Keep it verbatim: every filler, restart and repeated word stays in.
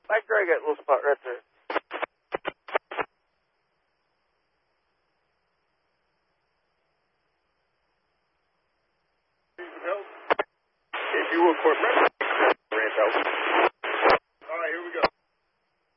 Mike Gray got a little spot right there. If you will, Court Ranch House.